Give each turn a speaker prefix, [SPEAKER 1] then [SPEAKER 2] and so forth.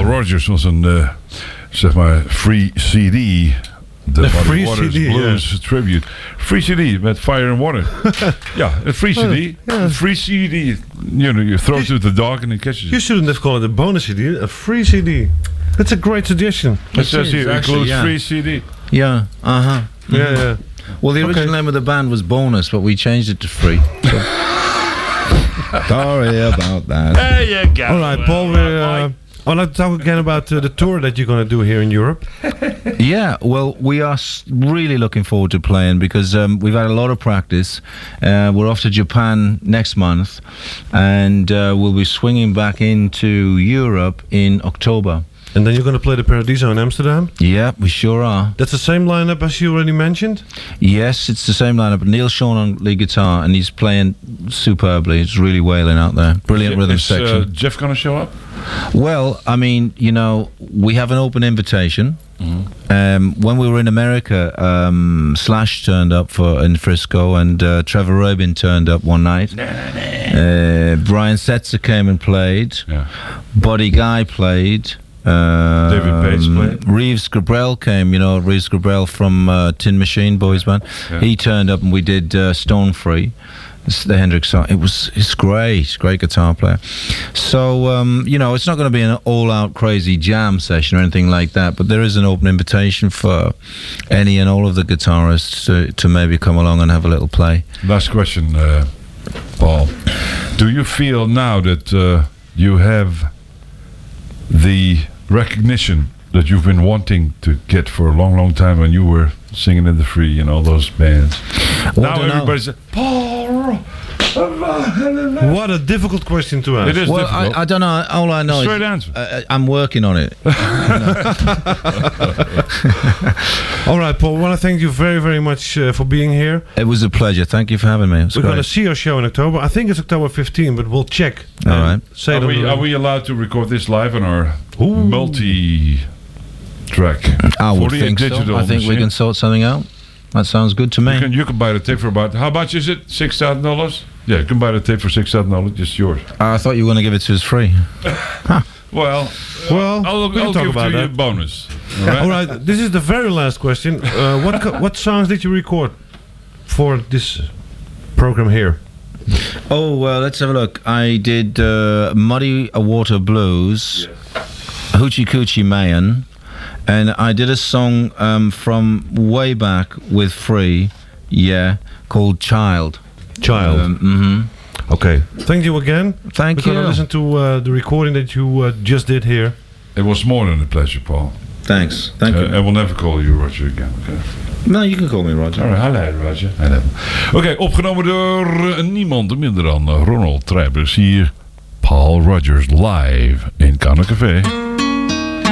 [SPEAKER 1] Paul Rogers was een, zeg maar, free CD. De
[SPEAKER 2] Free
[SPEAKER 1] Waters
[SPEAKER 2] CD,
[SPEAKER 1] Blues Tribute. Free CD met Fire and Water. Ja, een free CD.
[SPEAKER 2] Yeah.
[SPEAKER 1] Free CD. You throw it to the dog and it catches
[SPEAKER 2] You
[SPEAKER 1] it.
[SPEAKER 2] shouldn't have called it a bonus CD, a free CD. That's a great suggestion.
[SPEAKER 1] It says here,
[SPEAKER 3] actually,
[SPEAKER 1] includes
[SPEAKER 3] yeah.
[SPEAKER 1] free CD.
[SPEAKER 3] Yeah, uh-huh.
[SPEAKER 2] Yeah.
[SPEAKER 3] Well, the original name of the band was Bonus, but we changed it to Free. So. Sorry about that.
[SPEAKER 1] There you go.
[SPEAKER 2] All right, Paul. I'd like to talk again about the tour that you're going to do here in Europe.
[SPEAKER 3] Yeah, well, we are really looking forward to playing because we've had a lot of practice. We're off to Japan next month, and we'll be swinging back into Europe in October.
[SPEAKER 2] And then you're going to play the Paradiso in Amsterdam?
[SPEAKER 3] Yeah, we sure are.
[SPEAKER 2] That's the same lineup as you already mentioned?
[SPEAKER 3] Yes, it's the same lineup. Neil Sean on lead guitar, and he's playing superbly. It's really wailing out there. Brilliant rhythm section.
[SPEAKER 1] Jeff going to show up?
[SPEAKER 3] Well, I mean, we have an open invitation.
[SPEAKER 1] Mm-hmm.
[SPEAKER 3] When we were in America, Slash turned up in Frisco, and Trevor Rabin turned up one night. Brian Setzer came and played.
[SPEAKER 1] Yeah.
[SPEAKER 3] Buddy Guy played.
[SPEAKER 1] David Bates played.
[SPEAKER 3] Reeves Gabrel came, Reeves Gabrel from Tin Machine Boys Band.
[SPEAKER 1] Yeah.
[SPEAKER 3] He turned up and we did Stone Free. It's the Hendrix song. It's great guitar player. So, it's not going to be an all-out crazy jam session or anything like that, but there is an open invitation for any and all of the guitarists to maybe come along and have a little play.
[SPEAKER 1] Last question, Paul. Do you feel now that you have the recognition that you've been wanting to get for a long, long time when you were singing in the Free and all those bands?
[SPEAKER 3] Well,
[SPEAKER 1] now everybody's Paul.
[SPEAKER 2] What a difficult question to ask.
[SPEAKER 1] It is difficult.
[SPEAKER 3] I don't know. All I know
[SPEAKER 1] Straight
[SPEAKER 3] is
[SPEAKER 1] answer.
[SPEAKER 3] I'm working on it.
[SPEAKER 2] All right, Paul, I want to thank you very, very much for being here.
[SPEAKER 3] It was a pleasure. Thank you for having me.
[SPEAKER 2] We're going to see your show in October. I think it's October 15, but we'll check.
[SPEAKER 3] All right.
[SPEAKER 2] Say
[SPEAKER 1] Are we allowed to record this live on our multi-track?
[SPEAKER 3] I would
[SPEAKER 1] fully
[SPEAKER 3] think so.
[SPEAKER 1] digital
[SPEAKER 3] I think we
[SPEAKER 1] machine?
[SPEAKER 3] can sort something out. That sounds good to me.
[SPEAKER 1] You can buy the tape for about, how much is it? $6,000? Yeah, you can buy the tape for $6,000. Just yours.
[SPEAKER 3] I thought you were going to give it to us free.
[SPEAKER 1] Well, I'll
[SPEAKER 2] we can talk
[SPEAKER 1] give
[SPEAKER 2] about
[SPEAKER 1] to you a
[SPEAKER 2] that.
[SPEAKER 1] bonus.
[SPEAKER 2] All right, this is the very last question. What songs did you record for this program here?
[SPEAKER 3] Oh, well, let's have a look. I did Muddy Water Blues, Hoochie Coochie Mayan, and I did a song from way back with Free, called Child.
[SPEAKER 2] Okay. Thank you again.
[SPEAKER 3] Thank
[SPEAKER 2] We're going
[SPEAKER 3] you.
[SPEAKER 2] to listen to the recording that you just did here.
[SPEAKER 1] It was more than a pleasure, Paul.
[SPEAKER 3] Thanks. Thank you.
[SPEAKER 1] I will never call you Roger again. Okay.
[SPEAKER 3] No, you can call me Roger.
[SPEAKER 1] All right, hello Roger. Hello. Oké, opgenomen door niemand minder dan Ronald Treibers hier. Paul Rogers live in Cannes Café.